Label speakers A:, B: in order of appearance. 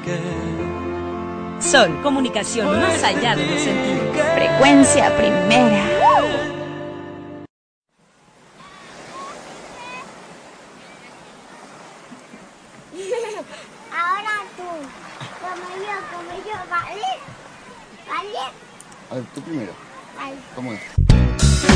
A: Sol, comunicación más allá de los sentidos.
B: Frecuencia primera.
C: Ahora tú, como yo, ¿vale? ¿Vale?
D: A ver, tú primero.
C: Vale.
D: ¿Cómo es?